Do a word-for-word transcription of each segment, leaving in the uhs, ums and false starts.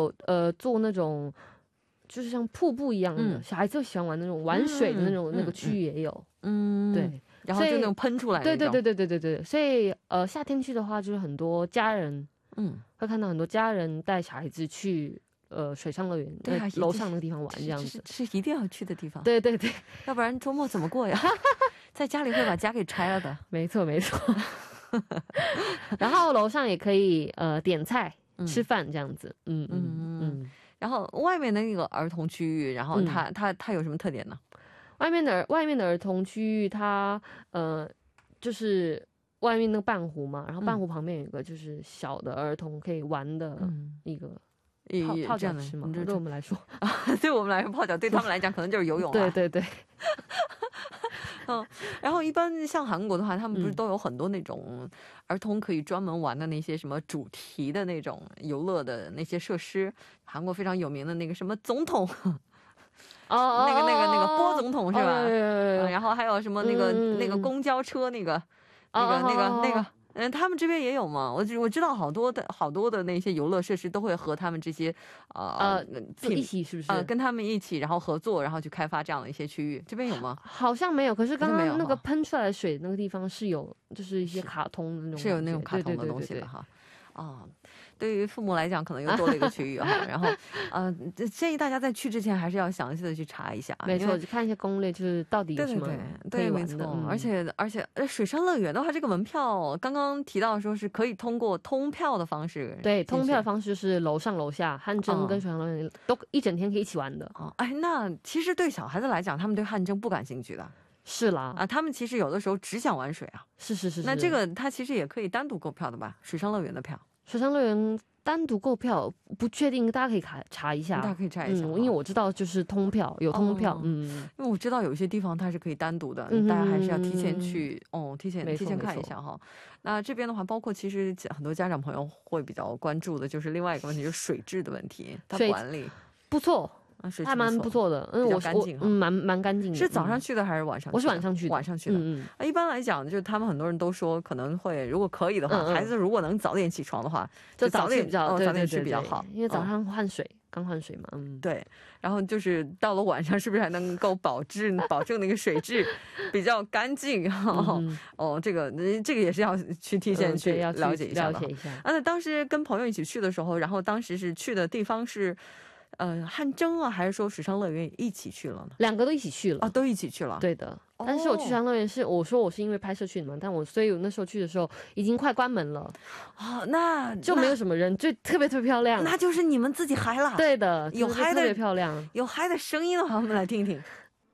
有呃做那种就是像瀑布一样的，小孩子喜欢玩那种玩水的那种那个区域也有。嗯，对，然后就那种喷出来的。对对对对对对对，所以呃夏天去的话，就是很多家人，嗯，会看到很多家人带小孩子去呃水上乐园，对，楼上那个地方玩这样子，是一定要去的地方。对对对，要不然周末怎么过呀？在家里会把家给拆了的。没错没错。然后楼上也可以呃点菜吃饭这样子。嗯嗯嗯。然后外面的那个儿童区域，然后它它它有什么特点呢？外面的外面的儿童区域，它呃就是外面那个半湖嘛，然后半湖旁边有一个就是小的儿童可以玩的一个泡泡脚池嘛，对我们来说，对我们来说泡脚对他们来讲可能就是游泳了。对对对。嗯，然后一般像韩国的话，他们不是都有很多那种儿童可以专门玩的那些什么主题的那种游乐的那些设施？韩国非常有名的那个什么总统，哦，那个那个那个波总统是吧？然后还有什么那个那个公交车那个那个那个那个。嗯，他们这边也有嘛？我我知道好多的好多的那些游乐设施都会和他们这些呃一起，是不是？呃，跟他们一起，然后合作，然后去开发这样的一些区域。这边有吗？好像没有。可是刚刚那个喷出来的水那个地方是有，就是一些卡通的那种，是有那种卡通的东西的哈。啊，对于父母来讲可能又多了一个区域哈。然后呃建议大家在去之前还是要详细的去查一下，没错，看一些攻略，就是到底有什么可以玩的。而且而且水上乐园的话，这个门票刚刚提到说是可以通过通票的方式，对，通票的方式是楼上楼下汗蒸跟水上乐园都一整天可以一起玩的。哦，哎，那其实对小孩子来讲，他们对汗蒸不感兴趣的。是啦，啊，他们其实有的时候只想玩水啊。是是是。那这个他其实也可以单独购票的吧？水上乐园的票，水上乐园单独购票不确定，大家可以查查一下。大家可以查一下，因为我知道就是通票有通票，嗯，因为我知道有一些地方它是可以单独的，大家还是要提前去哦，提前提前看一下哈。那这边的话，包括其实很多家长朋友会比较关注的就是另外一个问题，就是水质的问题，它管理不错。还蛮不错的，嗯，我干净，嗯，蛮蛮干净的。是早上去的还是晚上去的？我是晚上去的，晚上去的。嗯嗯。一般来讲，就是他们很多人都说，可能会如果可以的话，孩子如果能早点起床的话，就早点比较早点去比较好，因为早上换水，刚换水嘛。嗯，对。然后就是到了晚上，是不是还能够保质保证那个水质比较干净？哦，这个这个也是要去提前去了解一下的。了解一下。啊，那当时跟朋友一起去的时候，然后当时是去的地方是。呃，汗蒸啊，还是说水上乐园一起去了呢？两个都一起去了啊，都一起去了。对的，但是我去水上乐园是我说我是因为拍摄去的嘛，但我所以我那时候去的时候已经快关门了啊，那就没有什么人，就特别特别漂亮。那就是你们自己嗨了。对的，有嗨的特别漂亮，有嗨的声音的话，我们来听听。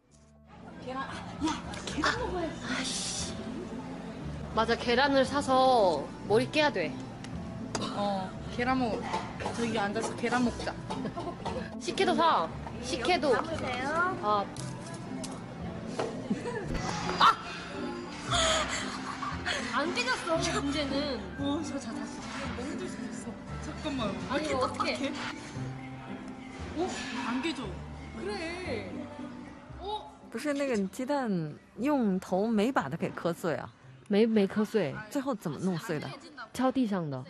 식혜도 사. 식혜도. 돼요? 아. 아! 안 깨졌어. 문제는. 어, 저 잤어. 멍들 생겼어. 잠깐만. 아니 이거 어떻게? 어? 안 깨져. 그래. 어? 不是那个鸡蛋用头没把它给磕碎啊？没没磕碎，最后怎么弄碎的？敲地上的。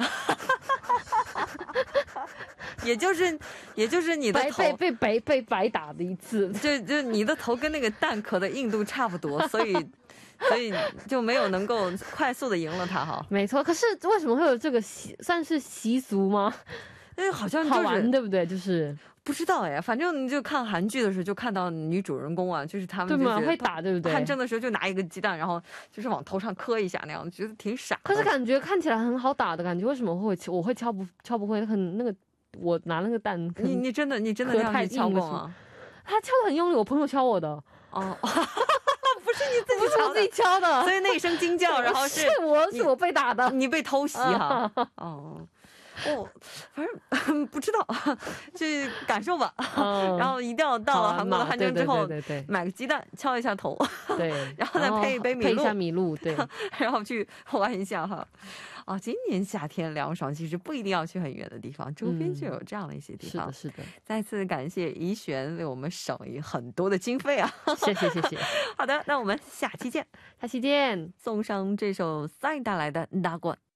也就是也就是你的头被被被被白打的一次，就就你的头跟那个蛋壳的硬度差不多，所以所以就没有能够快速的赢了他哈。没错，可是为什么会有这个习算是习俗吗？因为好像好玩，对不对？就是不知道哎，反正你就看韩剧的时候就看到女主人公啊，就是他们就是会打，对不对？汗蒸的时候就拿一个鸡蛋，然后就是往头上磕一下那样，觉得挺傻。可是感觉看起来很好打的感觉，为什么会我会敲不敲不会？很那个。我拿那个蛋，你你真的你真的这样去敲过吗？他敲得很用力，我朋友敲我的。哦，不是你自己敲的，不是我自己敲的，所以那一声惊叫，然后是我是我被打的，你被偷袭哈。哦。哦，反正不知道，去感受吧。然后一定要到了韩国的汗蒸之后，买个鸡蛋敲一下头，对，然后再配一杯米露，配一下米露，对，然后去玩一下哈。啊，今年夏天凉爽，其实不一定要去很远的地方，周边就有这样的一些地方。是的，是的。再次感谢怡璇为我们省了很多的经费啊！谢谢，谢谢。好的，那我们下期见，下期见。送上这首赛带来的《那关》。